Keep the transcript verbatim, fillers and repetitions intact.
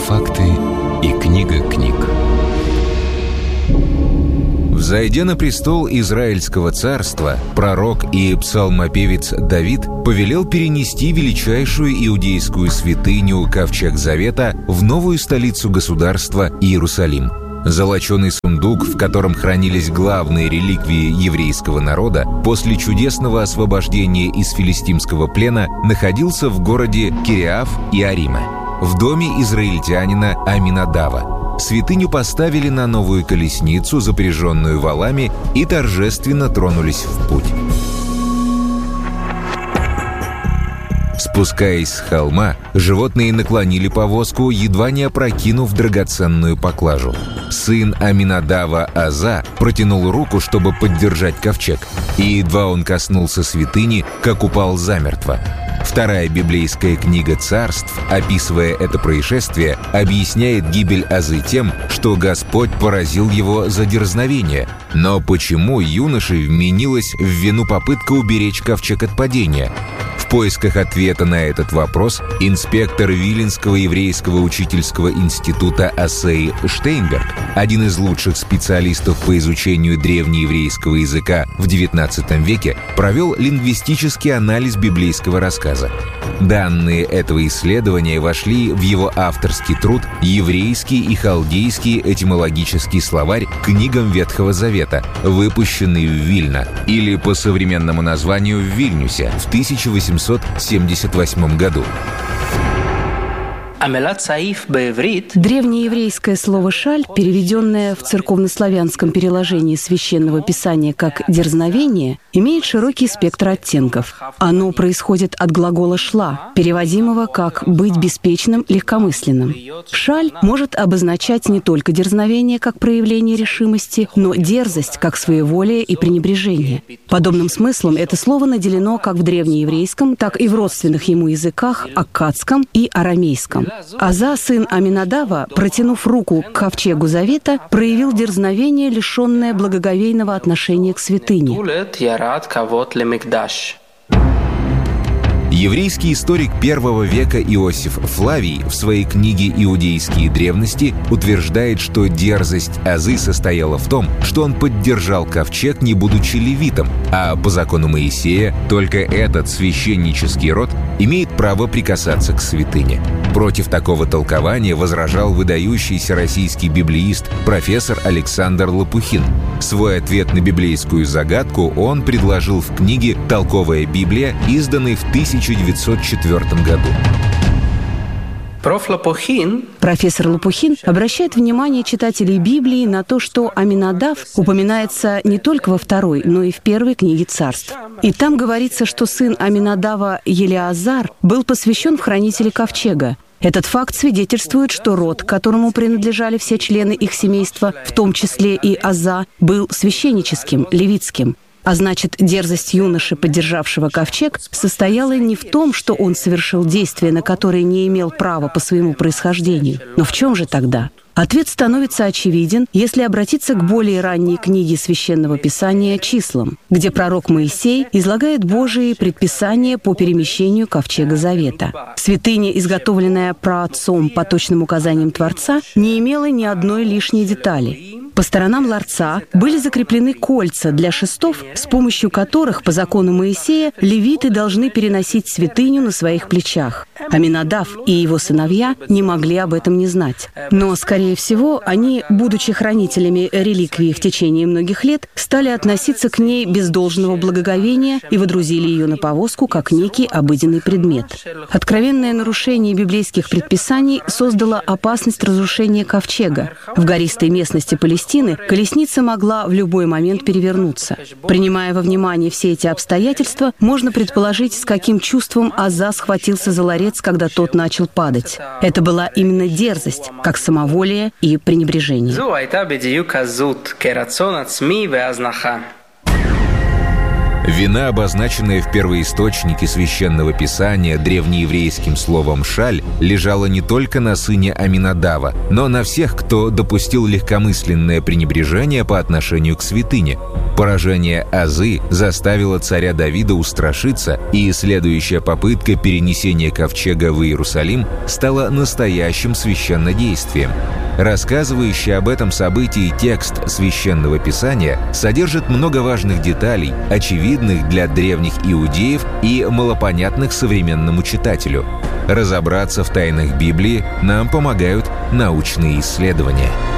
Артефакты и книга книг. Взойдя на престол Израильского царства, пророк и псалмопевец Давид повелел перенести величайшую иудейскую святыню Ковчег Завета в новую столицу государства Иерусалим. Золоченый сундук, в котором хранились главные реликвии еврейского народа, после чудесного освобождения из филистимского плена находился в городе Кириаф-Иарима, в доме израильтянина Аминадава. Святыню поставили на новую колесницу, запряженную валами, и торжественно тронулись в путь. Спускаясь с холма, животные наклонили повозку, едва не опрокинув драгоценную поклажу. Сын Аминадава Аза протянул руку, чтобы поддержать ковчег, и едва он коснулся святыни, как упал замертво. Вторая библейская книга «Царств», описывая это происшествие, объясняет гибель Азы тем, что Господь поразил его за дерзновение. Но почему юноше вменилась в вину попытка уберечь ковчег от падения? В поисках ответа на этот вопрос инспектор Виленского еврейского учительского института Асей Штейнберг, один из лучших специалистов по изучению древнееврейского языка в девятнадцатом веке, провел лингвистический анализ библейского рассказа. Данные этого исследования вошли в его авторский труд «Еврейский и халдейский этимологический словарь к книгам Ветхого Завета», выпущенный в Вильно, или по современному названию в Вильнюсе в тысяча восемьсот семьдесят восьмом году. Древнееврейское слово «шаль», переведенное в церковнославянском переложении Священного Писания как «дерзновение», имеет широкий спектр оттенков. Оно происходит от глагола «шла», переводимого как «быть беспечным, легкомысленным». «Шаль» может обозначать не только дерзновение как проявление решимости, но дерзость как своеволие и пренебрежение. Подобным смыслом это слово наделено как в древнееврейском, так и в родственных ему языках аккадском и арамейском. Аза, сын Аминадава, протянув руку к ковчегу Завета, проявил дерзновение, лишенное благоговейного отношения к святыне. Еврейский историк первого века Иосиф Флавий в своей книге «Иудейские древности» утверждает, что дерзость Азы состояла в том, что он поддержал ковчег, не будучи левитом, а по закону Моисея только этот священнический род имеет право прикасаться к святыне. Против такого толкования возражал выдающийся российский библеист профессор Александр Лопухин. Свой ответ на библейскую загадку он предложил в книге «Толковая Библия», изданной в тысяча девятьсот четвёртом году. Профессор Лопухин обращает внимание читателей Библии на то, что Аминадав упоминается не только во второй, но и в первой книге Царств. И там говорится, что сын Аминадава Елеазар был посвящен в хранители ковчега. Этот факт свидетельствует, что род, которому принадлежали все члены их семейства, в том числе и Аза, был священническим, левитским. А значит, дерзость юноши, поддержавшего ковчег, состояла не в том, что он совершил действия, на которые не имел права по своему происхождению. Но в чем же тогда? Ответ становится очевиден, если обратиться к более ранней книге Священного Писания «Числам», где пророк Моисей излагает Божии предписания по перемещению ковчега Завета. Святыня, изготовленная праотцом по точным указаниям Творца, не имела ни одной лишней детали. По сторонам ларца были закреплены кольца для шестов, с помощью которых, по закону Моисея, левиты должны переносить святыню на своих плечах. Аминадав и его сыновья не могли об этом не знать. Но, скорее всего, они, будучи хранителями реликвии в течение многих лет, стали относиться к ней без должного благоговения и водрузили ее на повозку как некий обыденный предмет. Откровенное нарушение библейских предписаний создало опасность разрушения ковчега. В гористой местности Палестины колесница могла в любой момент перевернуться. Принимая во внимание все эти обстоятельства, можно предположить, с каким чувством Аза схватился за ларец, когда тот начал падать. Это была именно дерзость, как самоволие и пренебрежение. Вина, обозначенная в первоисточнике Священного Писания древнееврейским словом «шаль», лежала не только на сыне Аминадава, но на всех, кто допустил легкомысленное пренебрежение по отношению к святыне. Поражение Азы заставило царя Давида устрашиться, и следующая попытка перенесения ковчега в Иерусалим стала настоящим священнодействием. Рассказывающий об этом событии текст Священного Писания содержит много важных деталей, очевидных для древних иудеев и малопонятных современному читателю. Разобраться в тайнах Библии нам помогают научные исследования.